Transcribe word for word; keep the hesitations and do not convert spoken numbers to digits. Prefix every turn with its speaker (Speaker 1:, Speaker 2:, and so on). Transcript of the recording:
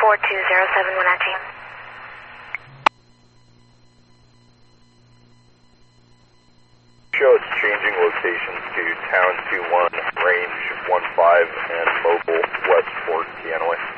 Speaker 1: four two zero seven Wenatchee.
Speaker 2: Show it's changing locations to Town two one, range one five, and mobile west Fort Pianoway.